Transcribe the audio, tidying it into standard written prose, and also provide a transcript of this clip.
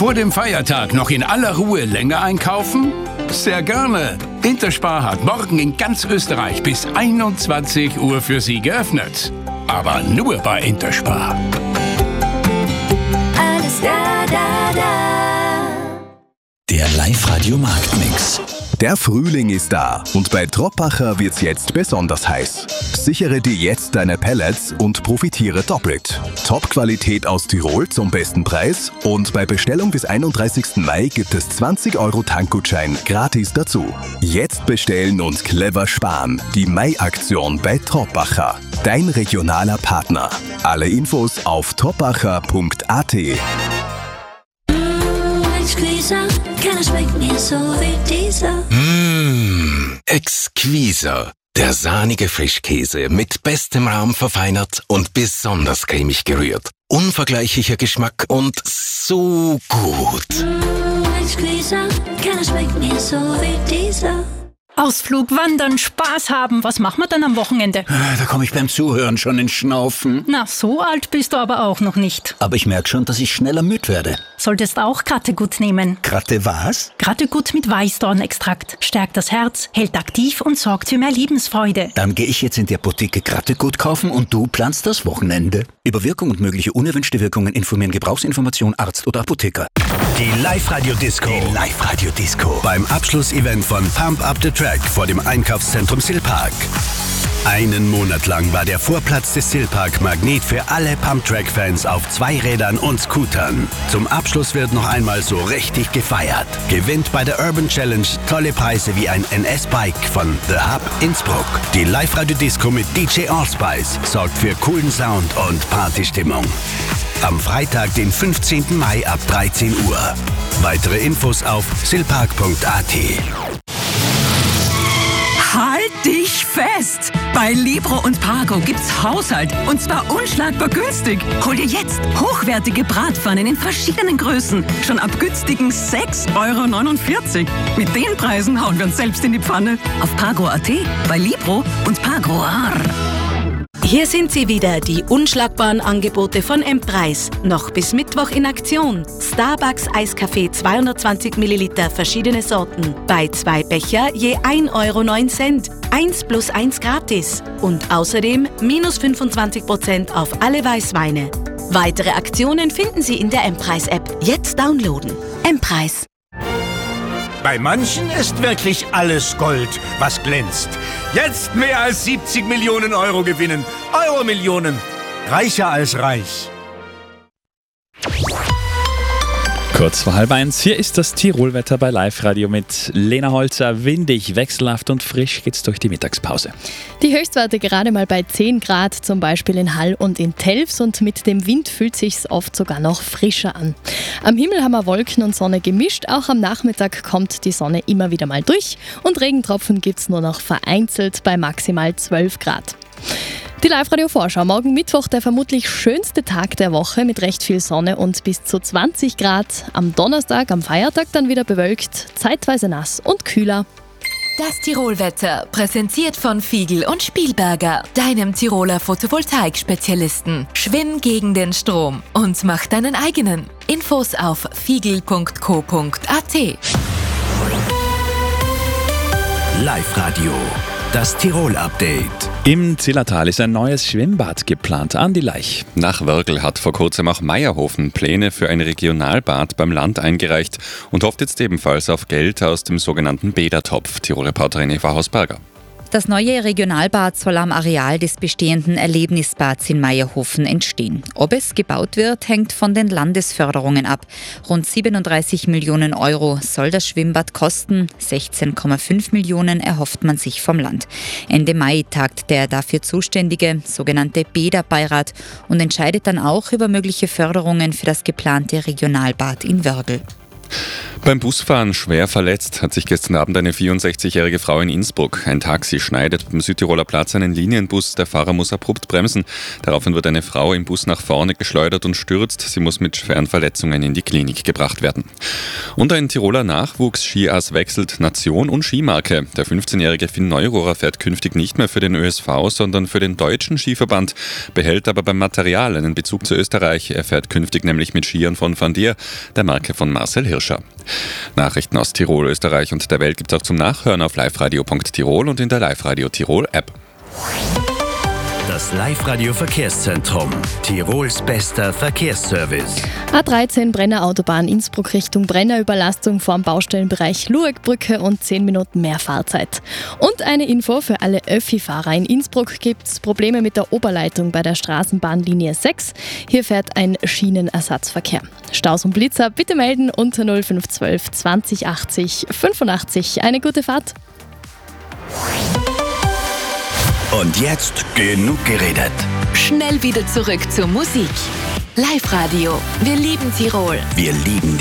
Vor dem Feiertag noch in aller Ruhe länger einkaufen? Sehr gerne. Interspar hat morgen in ganz Österreich bis 21 Uhr für Sie geöffnet. Aber nur bei Interspar. Alles da. Der Live-Radio-Marktmix. Der Frühling ist da und bei Troppacher wird's jetzt besonders heiß. Sichere dir jetzt deine Pellets und profitiere doppelt. Top-Qualität aus Tirol zum besten Preis und bei Bestellung bis 31. Mai gibt es 20 € Tankgutschein gratis dazu. Jetzt bestellen und clever sparen. Die Mai-Aktion bei Troppacher. Dein regionaler Partner. Alle Infos auf troppacher.at. Keiner schmeckt mir so wie dieser. Exquisa. Der sahnige Frischkäse mit bestem Rahm verfeinert und besonders cremig gerührt. Unvergleichlicher Geschmack und so gut. Keiner schmeckt mir so wie dieser. Ausflug, Wandern, Spaß haben. Was machen wir dann am Wochenende? Da komme ich beim Zuhören schon ins Schnaufen. Na, so alt bist du aber auch noch nicht. Aber ich merke schon, dass ich schneller müde werde. Solltest auch Grategut nehmen. Gratte was? Grategut mit Weißdornextrakt. Stärkt das Herz, hält aktiv und sorgt für mehr Lebensfreude. Dann gehe ich jetzt in die Apotheke Grategut kaufen und du planst das Wochenende. Über Wirkung und mögliche unerwünschte Wirkungen informieren Gebrauchsinformation Arzt oder Apotheker. Die Live-Radio-Disco. Beim Abschlussevent von Pump Up the Track vor dem Einkaufszentrum Silpark. Einen Monat lang war der Vorplatz des Silpark Magnet für alle Pump-Track-Fans auf Zweirädern und Scootern. Zum Abschluss wird noch einmal so richtig gefeiert. Gewinnt bei der Urban Challenge tolle Preise wie ein NS-Bike von The Hub Innsbruck. Die Live-Radio-Disco mit DJ Allspice sorgt für coolen Sound und Partystimmung. Am Freitag, den 15. Mai ab 13 Uhr. Weitere Infos auf silpark.at. Halt dich fest! Bei Libro und Pago gibt's Haushalt und zwar unschlagbar günstig. Hol dir jetzt hochwertige Bratpfannen in verschiedenen Größen. Schon ab günstigen 6,49 €. Mit den Preisen hauen wir uns selbst in die Pfanne. Auf Pago.at, bei Libro und Pago. Hier sind sie wieder, die unschlagbaren Angebote von M-Preis. Noch bis Mittwoch in Aktion. Starbucks Eiskaffee 220 Milliliter, verschiedene Sorten. Bei 2 Becher je 1,09 €. 1 plus 1 gratis. Und außerdem minus 25% auf alle Weißweine. Weitere Aktionen finden Sie in der M-Preis-App. Jetzt downloaden. M-Preis. Bei manchen ist wirklich alles Gold, was glänzt. Jetzt mehr als 70 Millionen € gewinnen. Euro-Millionen. Reicher als reich. Kurz vor 12:30, hier ist das Tirolwetter bei Live-Radio mit Lena Holzer. Windig, wechselhaft und frisch geht's durch die Mittagspause. Die Höchstwerte gerade mal bei 10 Grad, zum Beispiel in Hall und in Telfs, und mit dem Wind fühlt sich's oft sogar noch frischer an. Am Himmel haben wir Wolken und Sonne gemischt, auch am Nachmittag kommt die Sonne immer wieder mal durch und Regentropfen gibt's nur noch vereinzelt bei maximal 12 Grad. Die Live-Radio-Vorschau. Morgen Mittwoch der vermutlich schönste Tag der Woche mit recht viel Sonne und bis zu 20 Grad. Am Donnerstag, am Feiertag dann wieder bewölkt, zeitweise nass und kühler. Das Tirolwetter, präsentiert von Fiegel und Spielberger, deinem Tiroler Photovoltaik-Spezialisten. Schwimm gegen den Strom und mach deinen eigenen. Infos auf fiegel.co.at. Live-Radio. Das Tirol-Update. Im Zillertal ist ein neues Schwimmbad geplant. Andi Leich. Nach Wörgl hat vor kurzem auch Meierhofen Pläne für ein Regionalbad beim Land eingereicht und hofft jetzt ebenfalls auf Geld aus dem sogenannten Bädertopf. Tirol-Reporterin Eva Hausberger. Das neue Regionalbad soll am Areal des bestehenden Erlebnisbads in Meierhofen entstehen. Ob es gebaut wird, hängt von den Landesförderungen ab. Rund 37 Millionen € soll das Schwimmbad kosten. 16,5 Millionen erhofft man sich vom Land. Ende Mai tagt der dafür zuständige sogenannte Bäderbeirat und entscheidet dann auch über mögliche Förderungen für das geplante Regionalbad in Wörgl. Beim Busfahren schwer verletzt hat sich gestern Abend eine 64-jährige Frau in Innsbruck. Ein Taxi schneidet beim Südtiroler Platz einen Linienbus. Der Fahrer muss abrupt bremsen. Daraufhin wird eine Frau im Bus nach vorne geschleudert und stürzt. Sie muss mit schweren Verletzungen in die Klinik gebracht werden. Und ein Tiroler Nachwuchs-Skiass wechselt Nation und Skimarke. Der 15-jährige Finn Neurohrer fährt künftig nicht mehr für den ÖSV, sondern für den Deutschen Skiverband, behält aber beim Material einen Bezug zu Österreich. Er fährt künftig nämlich mit Skiern von Van Dier, der Marke von Marcel Hirscher. Nachrichten aus Tirol, Österreich und der Welt gibt es auch zum Nachhören auf liveradio.tirol und in der Live-Radio Tirol App. Das Live-Radio Verkehrszentrum. Tirols bester Verkehrsservice. A13 Brenner Autobahn Innsbruck Richtung Brenner, Überlastung vorm Baustellenbereich Lueckbrücke und 10 Minuten mehr Fahrzeit. Und eine Info für alle Öffi-Fahrer. In Innsbruck gibt es Probleme mit der Oberleitung bei der Straßenbahnlinie 6. Hier fährt ein Schienenersatzverkehr. Staus und Blitzer bitte melden unter 0512 20 80 85. Eine gute Fahrt. Und jetzt genug geredet. Schnell wieder zurück zur Musik. Live-Radio. Wir lieben Tirol. Wir lieben